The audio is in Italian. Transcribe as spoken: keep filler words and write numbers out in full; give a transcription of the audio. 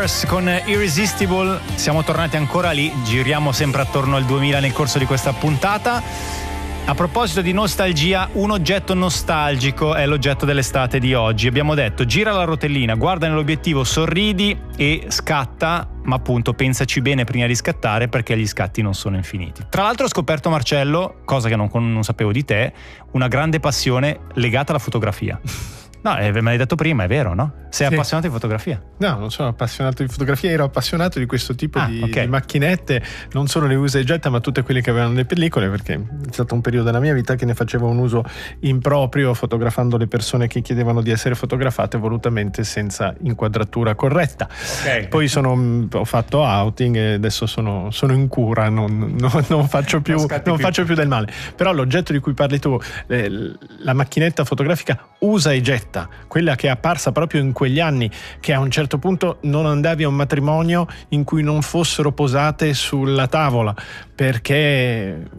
Doors con Irresistible. Siamo tornati ancora lì, giriamo sempre attorno al duemila nel corso di questa puntata. A proposito di nostalgia, un oggetto nostalgico è l'oggetto dell'estate di oggi. Abbiamo detto: gira la rotellina, guarda nell'obiettivo, sorridi e scatta, ma appunto pensaci bene prima di scattare, perché gli scatti non sono infiniti. Tra l'altro ho scoperto, Marcello, cosa che non, non sapevo di te, una grande passione legata alla fotografia. No, eh, me l'hai detto prima, è vero, no? Sei sì. appassionato di fotografia? No, non sono appassionato di fotografia, ero appassionato di questo tipo ah, di, okay. di macchinette, non solo le usa e getta, ma tutte quelle che avevano le pellicole, perché è stato un periodo della mia vita che ne facevo un uso improprio, fotografando le persone che chiedevano di essere fotografate volutamente senza inquadratura corretta. Okay. Poi sono, ho fatto outing e adesso sono, sono in cura, non, non, non, faccio, più, non, non più. faccio più del male. Però l'oggetto di cui parli tu, eh, la macchinetta fotografica usa e getta, quella che è apparsa proprio in quegli anni, che a un certo punto non andavi a un matrimonio in cui non fossero posate sulla tavola, perché